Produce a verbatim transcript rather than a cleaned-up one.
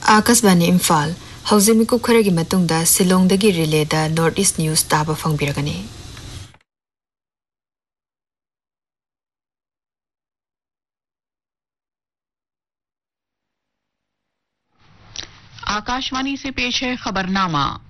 Akashvani Imphal हौजे मिकुप खरगी मतुंगदा सिलोंगदगी रिलेदा north east news ताबा फंगबिरगनी। आकाशवाणी से पेश है खबरनामा।